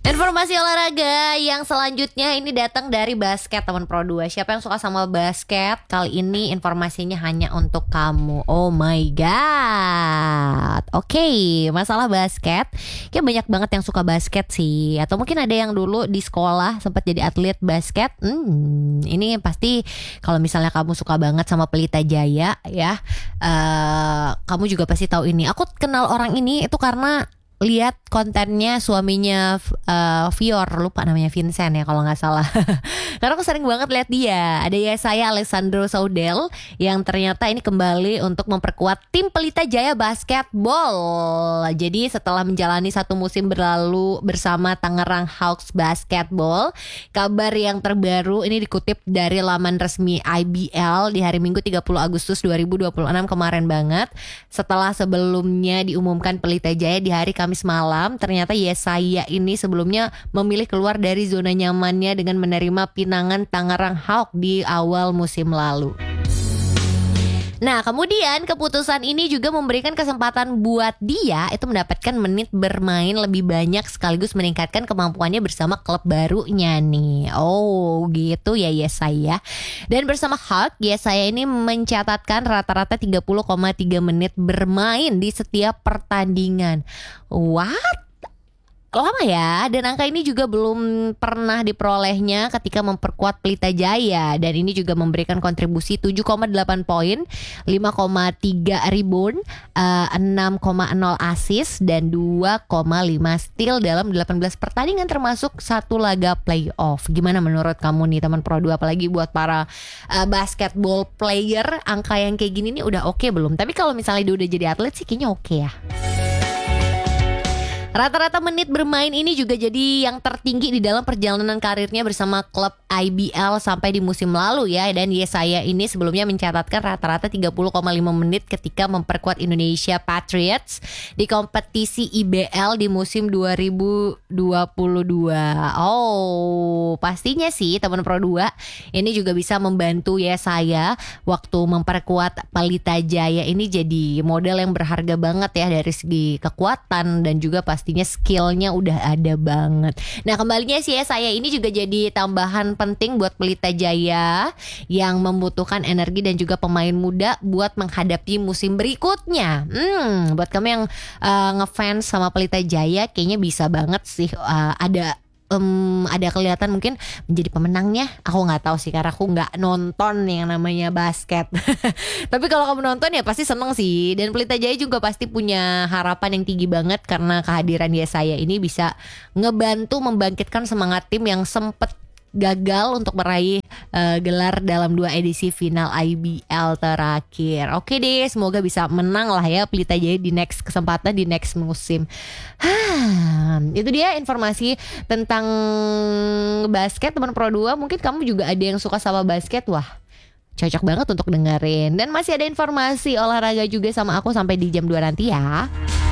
Informasi olahraga yang selanjutnya ini datang dari basket teman Pro 2. Siapa yang suka sama basket? Kali ini informasinya hanya untuk kamu. Oh my god. Oke, masalah basket. Kayak banyak banget yang suka basket sih. Atau mungkin ada yang dulu di sekolah sempat jadi atlet basket. Ini pasti kalau misalnya kamu suka banget sama Pelita Jaya ya, kamu juga pasti tahu ini. Aku kenal orang ini itu karena lihat kontennya suaminya Vior, lupa namanya, Vincent ya kalau nggak salah. Karena aku sering banget lihat dia. Ada ya saya Alessandro Saudel yang ternyata ini kembali untuk memperkuat tim Pelita Jaya Basketball. Jadi setelah menjalani satu musim berlalu bersama Tangerang Hawks Basketball, kabar yang terbaru ini dikutip dari laman resmi IBL di hari Minggu 30 Agustus 2026 kemarin banget. Setelah sebelumnya diumumkan Pelita Jaya di hari Kamis malam, ternyata Yesaya ini sebelumnya memilih keluar dari zona nyamannya dengan menerima pinangan Tangerang Hawks di awal musim lalu. Nah, kemudian keputusan ini juga memberikan kesempatan buat dia itu mendapatkan menit bermain lebih banyak sekaligus meningkatkan kemampuannya bersama klub barunya nih. Oh, gitu ya Yesaya. Dan bersama Hawks, Yesaya ini mencatatkan rata-rata 30,3 menit bermain di setiap pertandingan. What? Lama ya, dan angka ini juga belum pernah diperolehnya ketika memperkuat Pelita Jaya. Dan ini juga memberikan kontribusi 7,8 poin, 5,3 rebound, 6,0 assist, dan 2,5 steal dalam 18 pertandingan termasuk satu laga playoff. Gimana menurut kamu nih teman Pro 2, apalagi buat para basketball player, angka yang kayak gini nih udah oke belum? Tapi kalau misalnya dia udah jadi atlet sih kayaknya oke ya. Rata-rata menit bermain ini juga jadi yang tertinggi di dalam perjalanan karirnya bersama klub IBL sampai di musim lalu ya. Dan Yesaya ini sebelumnya mencatatkan rata-rata 30,5 menit ketika memperkuat Indonesia Patriots di kompetisi IBL di musim 2022. Oh, pastinya sih teman Pro 2 ini juga bisa membantu Yesaya waktu memperkuat Pelita Jaya ini jadi modal yang berharga banget ya dari segi kekuatan dan juga pastinya skillnya udah ada banget. Nah, kembalinya sih ya saya ini juga jadi tambahan penting buat Pelita Jaya yang membutuhkan energi dan juga pemain muda buat menghadapi musim berikutnya. Buat kamu yang ngefans sama Pelita Jaya kayaknya bisa banget sih ada kelihatan mungkin menjadi pemenangnya. Aku nggak tahu sih karena aku nggak nonton yang namanya basket. Tapi kalau kamu nonton ya pasti seneng sih. Dan Pelita Jaya juga pasti punya harapan yang tinggi banget karena kehadiran Yesaya ini bisa ngebantu membangkitkan semangat tim yang sempet gagal untuk meraih gelar dalam 2 edisi final IBL terakhir. Oke deh, semoga bisa menang lah ya Pelita Jaya di next kesempatan, di next musim. Itu dia informasi tentang basket teman Pro 2. Mungkin kamu juga ada yang suka sama basket. Wah, cocok banget untuk dengerin. Dan masih ada informasi olahraga juga sama aku sampai di jam 2 nanti ya.